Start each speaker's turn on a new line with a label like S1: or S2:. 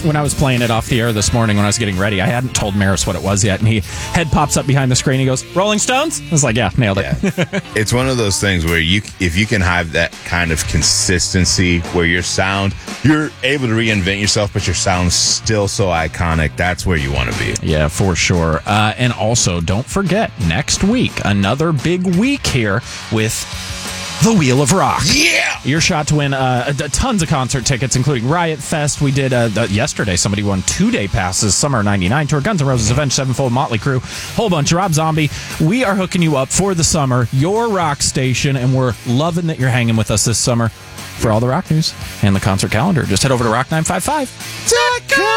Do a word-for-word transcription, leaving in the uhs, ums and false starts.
S1: when I was playing it off the air this morning when I was getting ready, I hadn't told Maris what it was yet, and he head pops up behind the screen. He goes, "Rolling Stones?" I was like, "Yeah, nailed it."
S2: Yeah. It's one of those things where you, if you can have that kind of consistency where your sound, you're able to reinvent yourself, but your sound's still so iconic. That's where you want to be.
S1: Yeah, for sure. Uh, and also, don't forget, next week, another big week here with the Wheel of Rock.
S2: Yeah!
S1: Your shot to win uh, tons of concert tickets, including Riot Fest. We did, uh, the, yesterday, somebody won two-day passes, Summer ninety-nine Tour, Guns N' Roses, Avenged Sevenfold, Motley Crue, whole bunch, Rob Zombie. We are hooking you up for the summer, your rock station, and we're loving that you're hanging with us this summer. For all the rock news and the concert calendar, just head over to rock nine five five dot com.